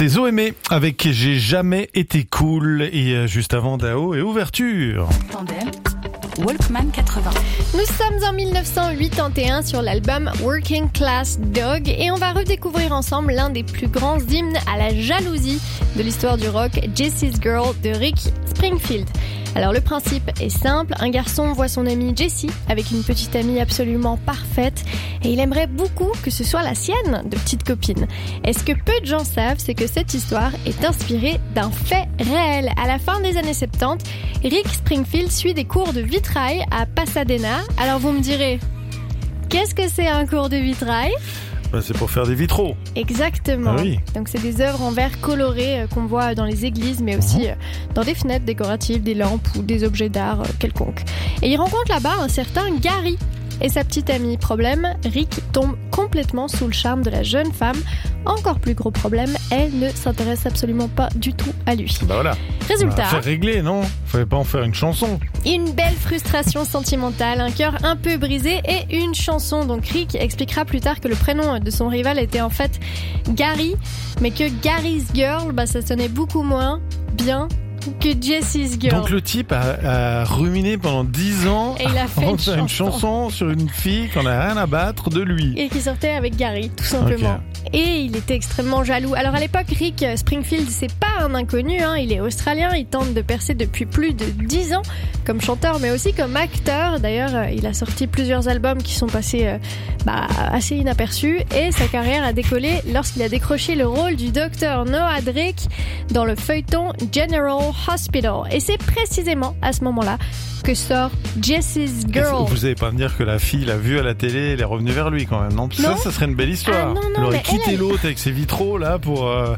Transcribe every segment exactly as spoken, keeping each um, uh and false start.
C'était Zoémé avec J'ai jamais été cool et juste avant Dao et Ouverture. Tandem, Walkman quatre-vingts. Nous sommes en dix-neuf cent quatre-vingt-onze sur l'album Working Class Dog et on va redécouvrir ensemble l'un des plus grands hymnes à la jalousie de l'histoire du rock, Jesse's Girl de Rick Springfield. Alors le principe est simple, un garçon voit son amie Jessie avec une petite amie absolument parfaite et il aimerait beaucoup que ce soit la sienne de petite copine. Et ce que peu de gens savent, c'est que cette histoire est inspirée d'un fait réel. À la fin des années soixante-dix, Rick Springfield suit des cours de vitrail à Pasadena. Alors vous me direz, qu'est-ce que c'est un cours de vitrail ? Ben, c'est pour faire des vitraux. Exactement. Ah oui. Donc c'est des œuvres en verre colorées euh, qu'on voit dans les églises, mais aussi euh, dans des fenêtres décoratives, des lampes ou des objets d'art euh, quelconques. Et il rencontre là-bas un certain Gary et sa petite amie. Problème, Rick tombe complètement sous le charme de la jeune femme. Encore plus gros problème, elle ne s'intéresse absolument pas du tout à lui. Bah voilà. Résultat. Faire régler, non ? Fallait pas en faire une chanson. Une belle frustration sentimentale, un cœur un peu brisé et une chanson. Donc Rick expliquera plus tard que le prénom de son rival était en fait Gary, mais que Gary's Girl, bah ça sonnait beaucoup moins bien que Jesse's Girl. Donc le type a, a ruminé pendant dix ans et il a fait avant une, de faire une chanson sur une fille qu'on a rien à battre de lui. Et qui sortait avec Gary, tout simplement. Okay. Et il était extrêmement jaloux. Alors à l'époque, Rick Springfield, c'est pas un inconnu, hein. Il est australien, il tente de percer depuis plus de dix ans comme chanteur, mais aussi comme acteur. D'ailleurs, il a sorti plusieurs albums qui sont passés euh, bah, assez inaperçus. Et sa carrière a décollé lorsqu'il a décroché le rôle du docteur Noah Drake dans le feuilleton General Hospital. Et c'est précisément à ce moment-là que sort Jesse's Girl. Vous n'allez pas me dire que la fille l'a vu à la télé, elle est revenue vers lui quand même, non ? Tout non. ça, ça serait une belle histoire. Ah, non, non, il aurait mais quitté elle, l'autre avec ses vitraux là pour... Euh...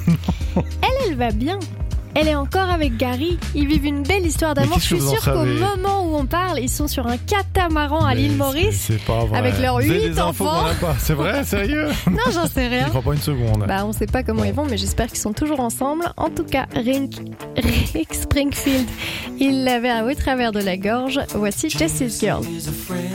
elle, elle va bien. Elle est encore avec Gary. Ils vivent une belle histoire d'amour. Je suis sûre qu'au moment où on parle, ils sont sur un catamaran à mais l'île Maurice. C'est, c'est pas vrai. Avec leurs huit enfants. C'est vrai, sérieux ? Non, j'en sais rien. Je crois pas une seconde. Bah, on sait pas comment bon. Ils vont, mais j'espère qu'ils sont toujours ensemble. En tout cas, Rick, Rick Springfield, il l'avait au travers de la gorge. Voici Jesse's Girl.